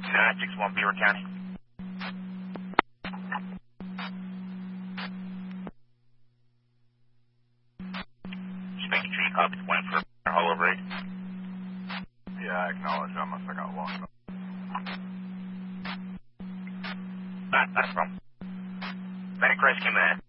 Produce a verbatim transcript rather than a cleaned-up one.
nine six one Beaver County. Just making sure you copy the plan for a hollow rate. Yeah, I acknowledge. I must have got lost. Not, not a problem. Bank Crest came in.